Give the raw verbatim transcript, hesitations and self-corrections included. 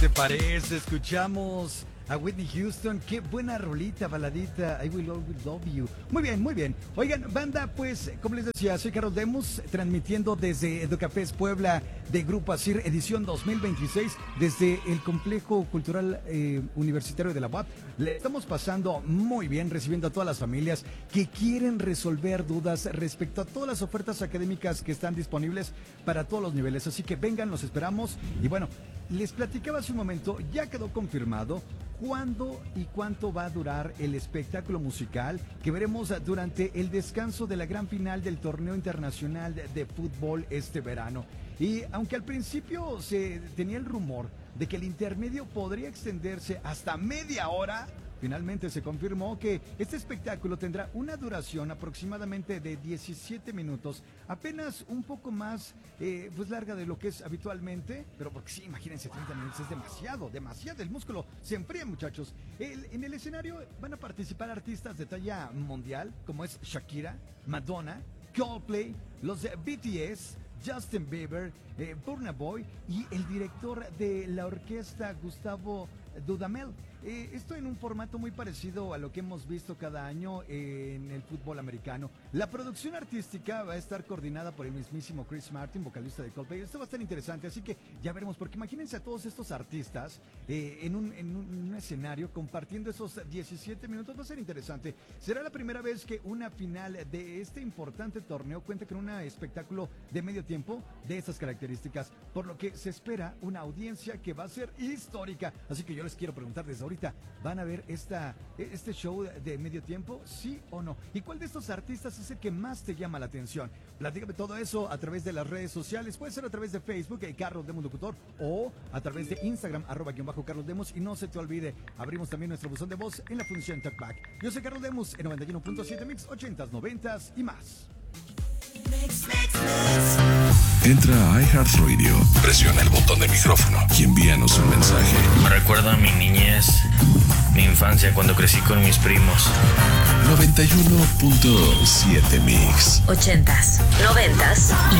¿Te parece? Escuchamos a Whitney Houston. Qué buena rolita, baladita. I will always love you. Muy bien, muy bien. Oigan, banda, pues, como les decía, soy Carlos Demos, transmitiendo desde Educafés Puebla de Grupo Asir, edición dos mil veintiséis, desde el Complejo Cultural eh, Universitario de la U A P. Le estamos pasando muy bien, recibiendo a todas las familias que quieren resolver dudas respecto a todas las ofertas académicas que están disponibles para todos los niveles. Así que vengan, los esperamos. Y bueno, les platicaba hace un momento, ya quedó confirmado cuándo y cuánto va a durar el espectáculo musical que veremos durante el descanso de la gran final del torneo internacional de fútbol este verano. Y aunque al principio se tenía el rumor de que el intermedio podría extenderse hasta media hora, finalmente se confirmó que este espectáculo tendrá una duración aproximadamente de diecisiete minutos, apenas un poco más eh, pues larga de lo que es habitualmente, pero porque sí, imagínense, treinta minutos es demasiado, demasiado, el músculo se enfría, muchachos. El, en el escenario van a participar artistas de talla mundial, como es Shakira, Madonna, Coldplay, los de B T S, Justin Bieber, eh, Burna Boy y el director de la orquesta, Gustavo Dudamel. Eh, esto en un formato muy parecido a lo que hemos visto cada año en el fútbol americano. La producción artística va a estar coordinada por el mismísimo Chris Martin, vocalista de Coldplay. Esto va a estar interesante, así que ya veremos, porque imagínense a todos estos artistas eh, en, un, en un escenario compartiendo esos diecisiete minutos. Va a ser interesante. Será la primera vez que una final de este importante torneo cuente con un espectáculo de medio tiempo de estas características, por lo que se espera una audiencia que va a ser histórica. Así que yo les quiero preguntar desde ahorita, ¿van a ver esta, este show de medio tiempo? ¿Sí o no? ¿Y cuál de estos artistas es el que más te llama la atención? Platícame todo eso a través de las redes sociales. Puede ser a través de Facebook, eh, Carlos Demos Locutor, o a través de Instagram, arroba guión bajo Carlos Demos. Y no se te olvide, abrimos también nuestro buzón de voz en la función Talkback. Yo soy Carlos Demos en noventa y uno punto siete Mix, ochentas, noventas y más. Entra a iHeartRadio, presiona el botón de micrófono y envíanos un mensaje. Me recuerda a mi niñez, mi infancia cuando crecí con mis primos. noventa y uno punto siete Mix. Ochentas, noventas y